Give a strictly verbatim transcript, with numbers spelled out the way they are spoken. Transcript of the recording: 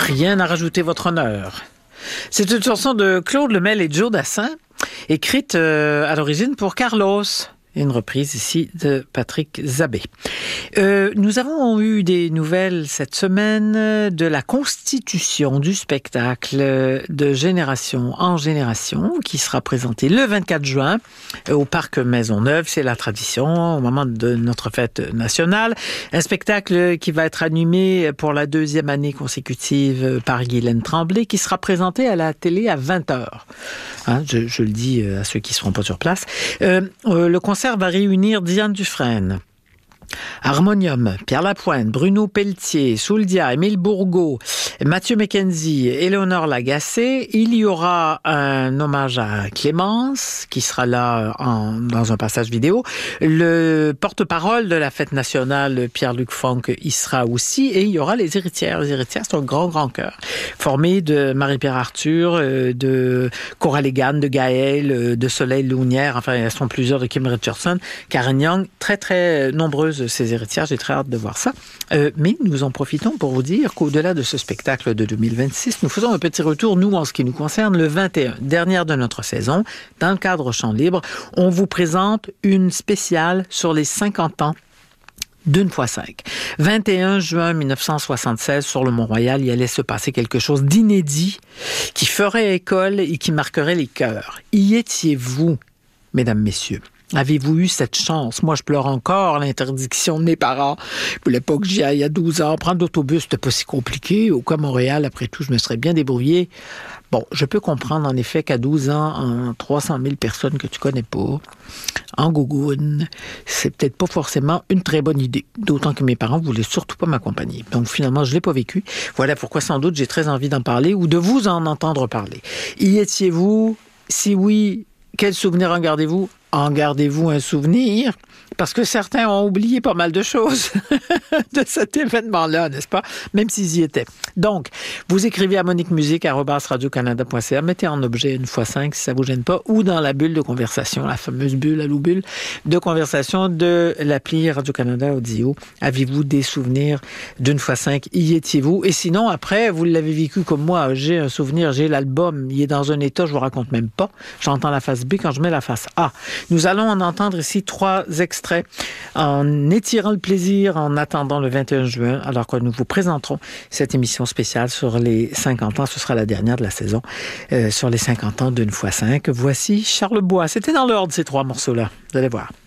Rien à rajouter, votre honneur. C'est une chanson de Claude Lemel et Joe Dassin, écrite euh, à l'origine pour Carlos. Une reprise ici de Patrick Zabé. Euh, nous avons eu des nouvelles cette semaine de la constitution du spectacle de Génération en Génération qui sera présenté le vingt-quatre juin au Parc Maisonneuve. C'est la tradition au moment de notre fête nationale. Un spectacle qui va être animé pour la deuxième année consécutive par Guylaine Tremblay qui sera présenté à la télé à vingt heures. Hein, je, je le dis à ceux qui ne seront pas sur place. Euh, euh, le concert va réunir Diane Dufresne, Harmonium, Pierre Lapointe, Bruno Pelletier, Souldia, Émile Bourgault, Mathieu McKenzie, Éléonore Lagacé. Il y aura un hommage à Clémence qui sera là en, dans un passage vidéo. Le porte-parole de la fête nationale, Pierre-Luc Funk, y sera aussi. Et il y aura les héritières. Les héritières, c'est un grand, grand chœur formé de Marie-Pierre Arthur, de Coralie Gann, de Gaëlle, de Soleil Lounière. Enfin, elles sont plusieurs, de Kim Richardson, Karen Young. Très, très nombreuses ces héritières. J'ai très hâte de voir ça. Euh, mais nous en profitons pour vous dire qu'au-delà de ce spectacle de deux mille vingt-six, nous faisons un petit retour, nous, en ce qui nous concerne, le vingt et un, dernière de notre saison. Dans le cadre Chant libre, on vous présente une spéciale sur les cinquante ans d'une fois cinq. vingt et un juin mille neuf cent soixante-seize, sur le Mont-Royal, il allait se passer quelque chose d'inédit qui ferait école et qui marquerait les cœurs. Y étiez-vous, mesdames, messieurs? Avez-vous eu cette chance? Moi, je pleure encore l'interdiction de mes parents. Ils ne voulaient pas que j'y aille à douze ans. Prendre l'autobus, c'était pas si compliqué. Au cas Montréal, après tout, je me serais bien débrouillé. Bon, je peux comprendre en effet qu'à douze ans, en trois cent mille personnes que tu connais pas, en gougoune, c'est peut-être pas forcément une très bonne idée. D'autant que mes parents voulaient surtout pas m'accompagner. Donc finalement, je l'ai pas vécu. Voilà pourquoi sans doute j'ai très envie d'en parler ou de vous en entendre parler. Y étiez-vous? Si oui, quel souvenir en gardez-vous? En gardez-vous un souvenir? Parce que certains ont oublié pas mal de choses de cet événement-là, n'est-ce pas? Même s'ils y étaient. Donc, vous écrivez à moniquemusique arobase radio canada point c a, mettez en objet une fois cinq si ça vous gêne pas, ou dans la bulle de conversation, la fameuse bulle, la loup-bulle de conversation de l'appli Radio-Canada Audio. Avez-vous des souvenirs d'une fois cinq? Y étiez-vous? Et sinon, après, vous l'avez vécu comme moi. J'ai un souvenir, j'ai l'album, il est dans un état, je vous raconte même pas. J'entends la face B quand je mets la face A. Nous allons en entendre ici trois extraits en étirant le plaisir en attendant le vingt et un juin, alors que nous vous présenterons cette émission spéciale sur les cinquante ans. Ce sera la dernière de la saison, euh, sur les cinquante ans d'une fois cinq. Voici Charles Bois. C'était dans l'ordre, ces trois morceaux-là. Vous allez voir.